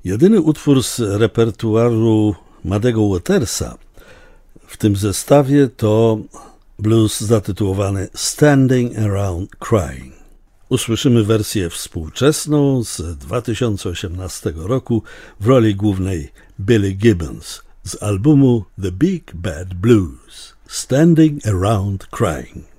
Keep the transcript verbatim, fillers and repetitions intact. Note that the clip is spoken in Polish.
Jedyny utwór z repertuaru Muddego Watersa w tym zestawie to blues zatytułowany Standing Around Crying. Usłyszymy wersję współczesną z dwa tysiące osiemnastego roku w roli głównej Billy Gibbons z albumu The Big Bad Blues, Standing Around Crying.